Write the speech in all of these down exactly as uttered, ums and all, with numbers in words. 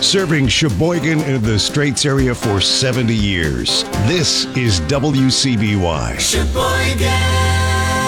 Serving Sheboygan and the Straits area for seventy years. This is W C B Y. Sheboygan.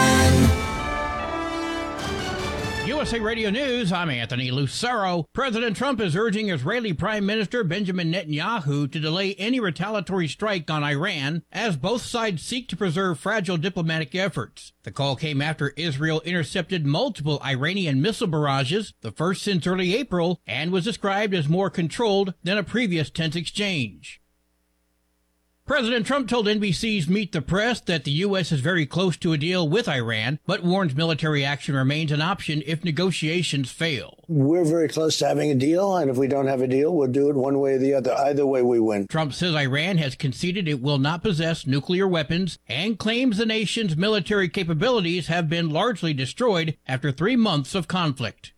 U S A Radio News, I'm Anthony Lucero. President Trump is urging Israeli Prime Minister Benjamin Netanyahu to delay any retaliatory strike on Iran as both sides seek to preserve fragile diplomatic efforts. The call came after Israel intercepted multiple Iranian missile barrages, the first since early April, and was described as more controlled than a previous tense exchange. President Trump told N B C's Meet the Press that the U S is very close to a deal with Iran, but warns military action remains an option if negotiations fail. We're very close to having a deal, and if we don't have a deal, we'll do it one way or the other. Either way, we win. Trump says Iran has conceded it will not possess nuclear weapons and claims the nation's military capabilities have been largely destroyed after three months of conflict.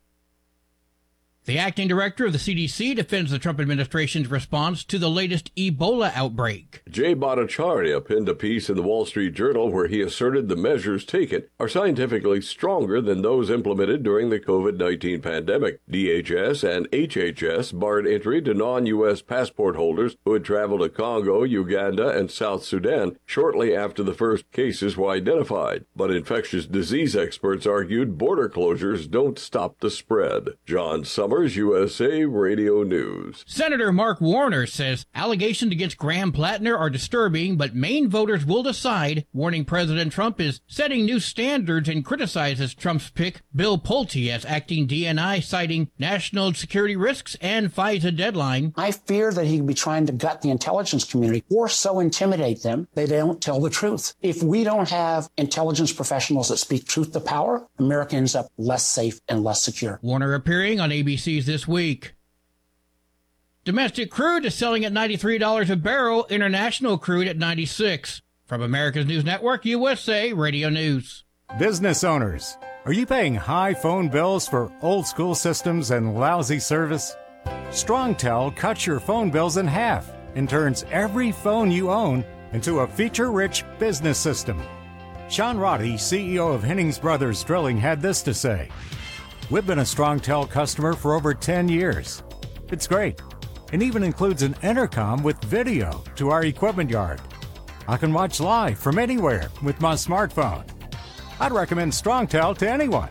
The acting director of the C D C defends the Trump administration's response to the latest Ebola outbreak. Jay Bhattacharya penned a piece in the Wall Street Journal where he asserted the measures taken are scientifically stronger than those implemented during the COVID nineteen pandemic. D H S and H H S barred entry to non-U S passport holders who had traveled to Congo, Uganda, and South Sudan shortly after the first cases were identified. But infectious disease experts argued border closures don't stop the spread. John Summers, U S A Radio News. Senator Mark Warner says allegations against Graham Plattner are disturbing, but Maine voters will decide, warning President Trump is setting new standards and criticizes Trump's pick, Bill Pulte, as acting D N I, citing national security risks and FISA deadline. I fear that he could be trying to gut the intelligence community or so intimidate them they don't tell the truth. If we don't have intelligence professionals that speak truth to power, America ends up less safe and less secure. Warner appearing on A B C this week. Domestic crude is selling at ninety-three dollars a barrel, international crude at ninety-six dollars. From America's News Network, U S A Radio News. Business owners, are you paying high phone bills for old school systems and lousy service? StrongTel cuts your phone bills in half and turns every phone you own into a feature-rich business system. Sean Roddy, C E O of Hennings Brothers Drilling, had this to say. We've been a StrongTel customer for over ten years. It's great, and even includes an intercom with video to our equipment yard. I can watch live from anywhere with my smartphone. I'd recommend StrongTel to anyone.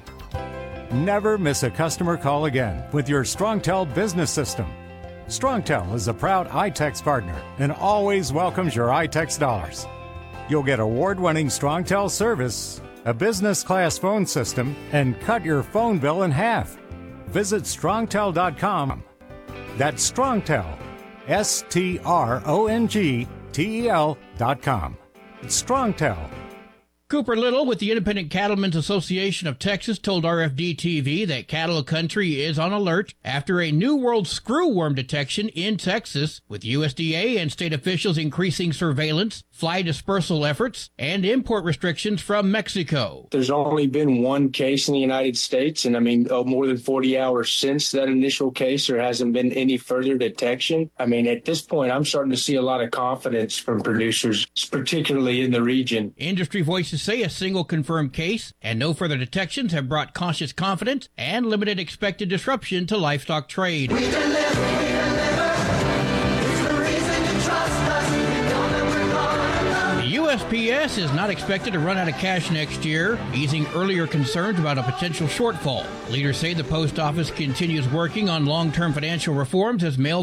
Never miss a customer call again with your StrongTel business system. StrongTel is a proud iTex partner and always welcomes your iTex dollars. You'll get award-winning StrongTel service, a business-class phone system, and cut your phone bill in half. Visit strongtel dot com. That's StrongTel, S T R O N G T E L dot com. It's StrongTel. Cooper Little with the Independent Cattlemen's Association of Texas told R F D T V that cattle country is on alert after a New World screwworm detection in Texas, with U S D A and state officials increasing surveillance, fly dispersal efforts, and import restrictions from Mexico. There's only been one case in the United States, and I mean, oh, more than forty hours since that initial case, there hasn't been any further detection. I mean, at this point, I'm starting to see a lot of confidence from producers, particularly in the region. Industry voices say a single confirmed case and no further detections have brought cautious confidence and limited expected disruption to livestock trade. We deliver, we deliver. It's the reason you trust us. We know that we're gonna love. The U S P S is not expected to run out of cash next year, easing earlier concerns about a potential shortfall. Leaders say the post office continues working on long-term financial reforms as mail